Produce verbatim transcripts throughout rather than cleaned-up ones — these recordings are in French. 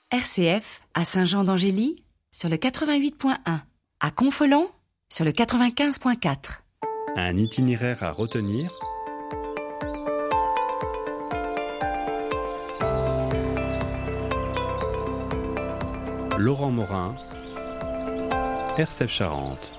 R C F à Saint-Jean-d'Angély sur le quatre-vingt-huit point un, à Confolens sur le quatre-vingt-quinze point quatre. Un itinéraire à retenir. Laurent Morin, R C F Charente.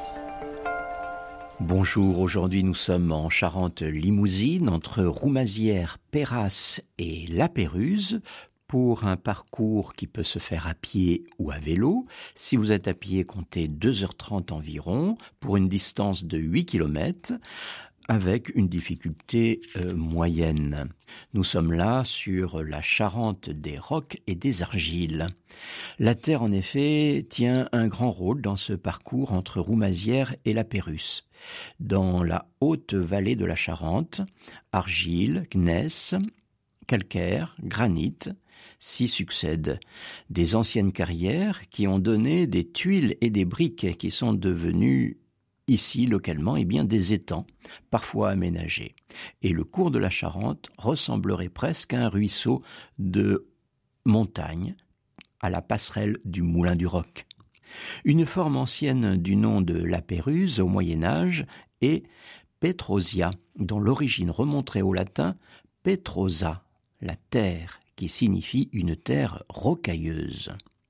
Bonjour, aujourd'hui nous sommes en Charente-Limousine, entre Roumazières, Peyras et La Pérouse, pour un parcours qui peut se faire à pied ou à vélo. Si vous êtes à pied, comptez deux heures trente environ, pour une distance de huit kilomètres, avec une difficulté euh, moyenne. Nous sommes là sur la Charente des rocs et des argiles. La terre, en effet, tient un grand rôle dans ce parcours entre Roumazières et La Pérouse. Dans la haute vallée de la Charente, argile, gneiss, calcaire, granit s'y succèdent. Des anciennes carrières qui ont donné des tuiles et des briques qui sont devenues ici, localement, eh bien, des étangs, parfois aménagés. Et le cours de la Charente ressemblerait presque à un ruisseau de montagne, à la passerelle du Moulin du Roc. Une forme ancienne du nom de La Pérouse au Moyen-Âge est Petrosia, dont l'origine remonterait au latin Petrosa, la terre, qui signifie une terre rocailleuse.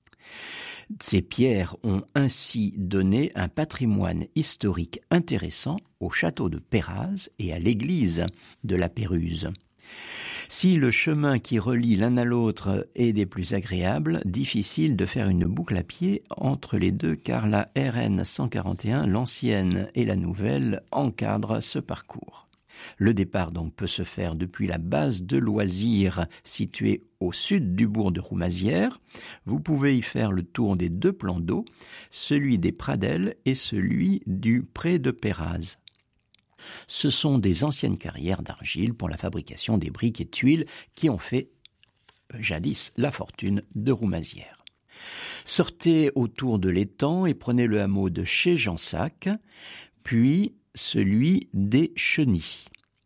Ces pierres ont ainsi donné un patrimoine historique intéressant au château de Peyras et à l'église de La Pérouse. Si le chemin qui relie l'un à l'autre est des plus agréables, difficile de faire une boucle à pied entre les deux car la R N cent quarante et un, l'ancienne et la nouvelle, encadrent ce parcours. Le départ donc peut se faire depuis la base de loisirs située au sud du bourg de Roumazières. Vous pouvez y faire le tour des deux plans d'eau, celui des Pradelles et celui du pré de Peyras. Ce sont des anciennes carrières d'argile pour la fabrication des briques et tuiles qui ont fait jadis la fortune de Roumazières. Sortez autour de l'étang et prenez le hameau de chez Jansac, puis celui des Chenilles.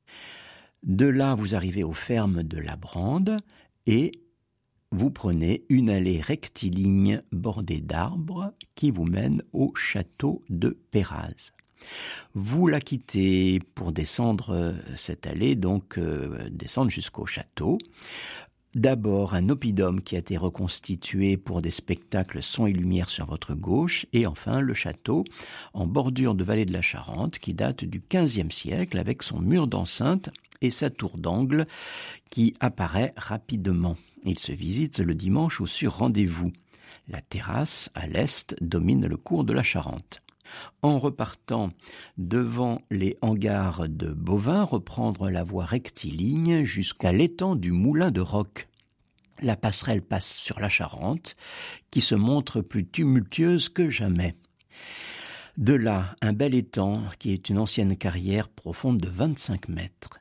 De là, vous arrivez aux fermes de la Brande et vous prenez une allée rectiligne bordée d'arbres qui vous mène au château de Peyras. Vous la quittez pour descendre cette allée, donc euh, descendre jusqu'au château. D'abord, un oppidum qui a été reconstitué pour des spectacles son et lumière sur votre gauche. Et enfin, le château en bordure de vallée de la Charente qui date du quinzième siècle avec son mur d'enceinte et sa tour d'angle qui apparaît rapidement. Il se visite le dimanche ou sur rendez-vous. La terrasse, à l'est, domine le cours de la Charente. En repartant devant les hangars de bovins, reprendre la voie rectiligne jusqu'à l'étang du Moulin de Roc. La passerelle passe sur la Charente, qui se montre plus tumultueuse que jamais. De là, un bel étang qui est une ancienne carrière profonde de vingt-cinq mètres.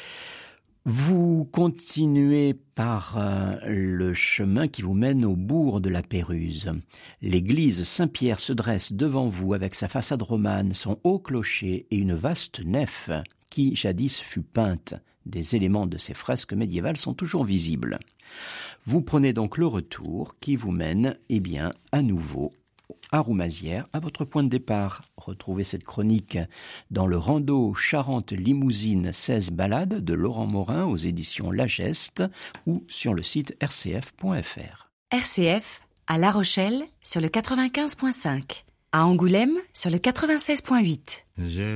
Vous continuez par euh, le chemin qui vous mène au bourg de La Pérouse. L'église Saint-Pierre se dresse devant vous avec sa façade romane, son haut clocher et une vaste nef qui jadis fut peinte. Des éléments de ces fresques médiévales sont toujours visibles. Vous prenez donc le retour qui vous mène, eh bien, à nouveau à Roumazières, à votre point de départ. Retrouvez cette chronique dans le Rando Charente-Limousine seize balades de Laurent Morin aux éditions La Geste ou sur le site r c f point f r. R C F à La Rochelle sur le quatre-vingt-quinze point cinq, à Angoulême sur le quatre-vingt-seize point huit.